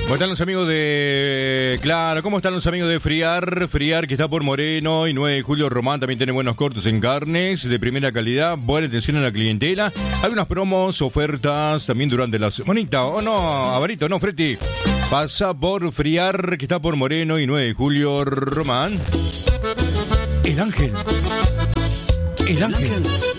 ¿Cómo están los amigos de... Claro, ¿cómo están los amigos de Friar? Friar, que está por Moreno y 9 de Julio. Román también tiene buenos cortes en carnes de primera calidad. Buena atención a la clientela. Hay unas promos, ofertas también durante la semanita. ¿O no, Avarito? No, Freti. Pasa por Friar, que está por Moreno y 9 de Julio. Román. El ángel. El ángel.